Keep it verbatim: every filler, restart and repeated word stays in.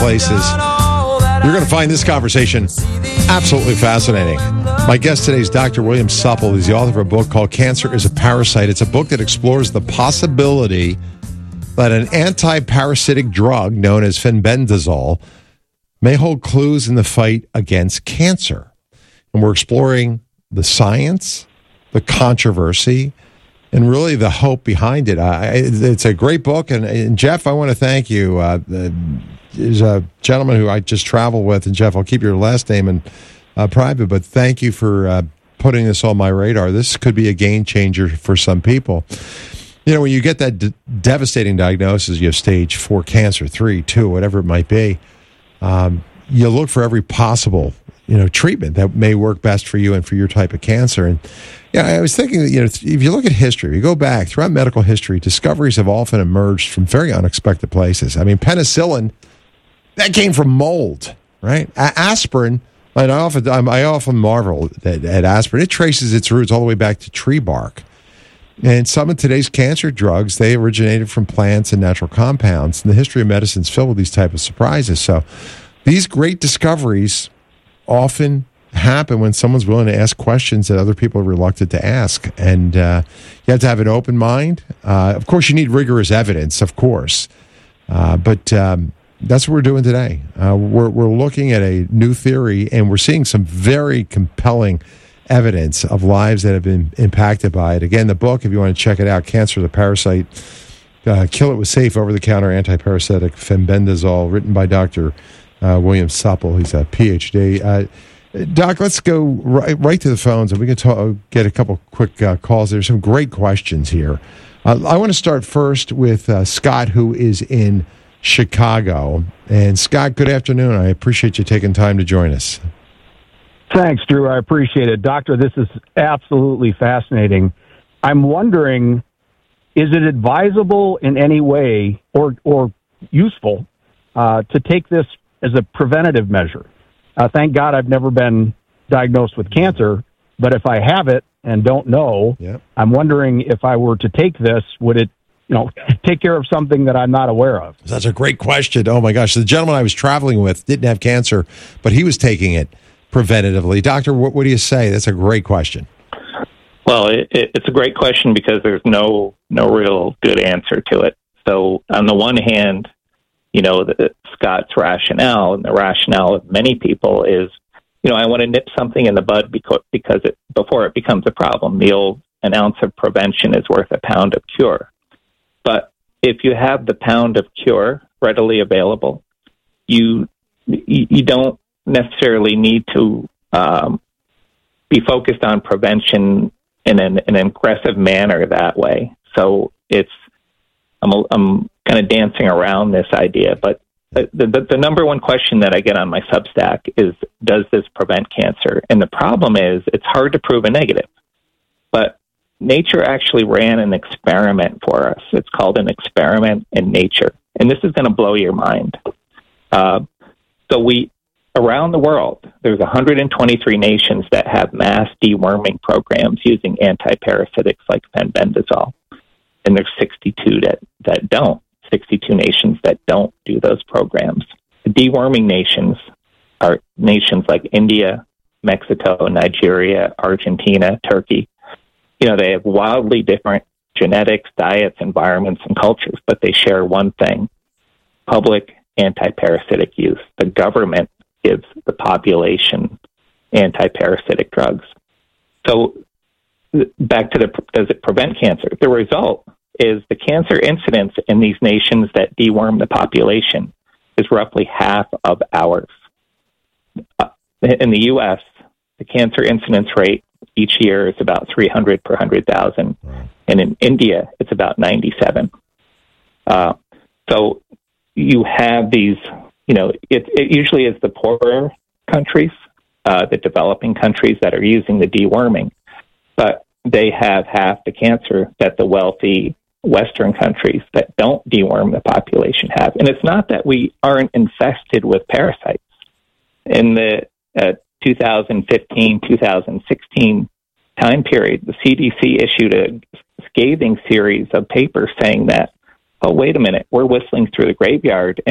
places. You're going to find this conversation absolutely fascinating. My guest today is Doctor William Supple. He's the author of a book called Cancer is a Parasite. It's a book that explores the possibility that an anti-parasitic drug known as fenbendazole may hold clues in the fight against cancer. And we're exploring the science, the controversy, and really the hope behind it. I, it's a great book. And, and Jeff, I want to thank you. Uh, there's a gentleman who I just travel with, and Jeff, I'll keep your last name in uh, private, but thank you for uh, putting this on my radar. This could be a game changer for some people. You know, when you get that d- devastating diagnosis, you have stage four cancer, three, two, whatever it might be, um, you look for every possible, you know, treatment that may work best for you and for your type of cancer. And yeah, I was thinking that, you know, if you look at history, you go back throughout medical history, discoveries have often emerged from very unexpected places. I mean, penicillin, that came from mold, right? A- aspirin, and I often I often marvel at, at aspirin. It traces its roots all the way back to tree bark. And some of today's cancer drugs, they originated from plants and natural compounds. And the history of medicine is filled with these type of surprises. So these great discoveries often happen when someone's willing to ask questions that other people are reluctant to ask. And uh, you have to have an open mind. Uh, of course, you need rigorous evidence, of course. Uh, but um, that's what we're doing today. Uh, we're, we're looking at a new theory, and we're seeing some very compelling evidence of lives that have been impacted by it. Again, the book, if you want to check it out, Cancer is a Parasite, uh, Kill It with Safe Over-the-Counter Antiparasitic Fenbendazole, written by Doctor Uh, William Supple. He's a P H D. Uh, Doc, let's go right, right to the phones, and we can talk, get a couple quick uh, calls. There's some great questions here. Uh, I want to start first with uh, Scott, who is in Chicago. And Scott, good afternoon. I appreciate you taking time to join us. Thanks, Drew. I appreciate it. Doctor, this is absolutely fascinating. I'm wondering, is it advisable in any way or, or useful uh, to take this as a preventative measure? Uh, thank God I've never been diagnosed with cancer, but if I have it and don't know, yep. I'm wondering if I were to take this, would it, you know, take care of something that I'm not aware of? That's a great question. Oh, my gosh. The gentleman I was traveling with didn't have cancer, but he was taking it preventatively. Doctor, what, what do you say? That's a great question. Well, it, it, it's a great question because there's no no real good answer to it. So on the one hand, you know, the, Scott's rationale and the rationale of many people is, you know, I want to nip something in the bud because, because it, before it becomes a problem. The old, an ounce of prevention is worth a pound of cure. But if you have the pound of cure readily available, you you, you don't necessarily need to um, be focused on prevention in an, an aggressive manner that way. So it's, I'm, I'm kind of dancing around this idea, but the, the, the number one question that I get on my Substack is, does this prevent cancer? And the problem is it's hard to prove a negative, but nature actually ran an experiment for us. It's called an experiment in nature. And this is going to blow your mind. Uh, so we, around the world, there's one hundred twenty-three nations that have mass deworming programs using antiparasitics like fenbendazole. And there's sixty-two that, that don't, sixty-two nations that don't do those programs. The deworming nations are nations like India, Mexico, Nigeria, Argentina, Turkey. You know, they have wildly different genetics, diets, environments, and cultures, but they share one thing: public antiparasitic use. The government gives the population antiparasitic drugs. So back to the, does it prevent cancer? The result is the cancer incidence in these nations that deworm the population is roughly half of ours. Uh, in the U S, the cancer incidence rate each year is about three hundred per one hundred thousand. And in India, it's about ninety-seven. Uh, so you have these, you know, it, it usually is the poorer countries, uh, the developing countries that are using the deworming, but they have half the cancer that the wealthy Western countries that don't deworm the population have. And it's not that we aren't infested with parasites. In the uh, two thousand fifteen, two thousand sixteen time period, the C D C issued a scathing series of papers saying that, oh, wait a minute, we're whistling through the graveyard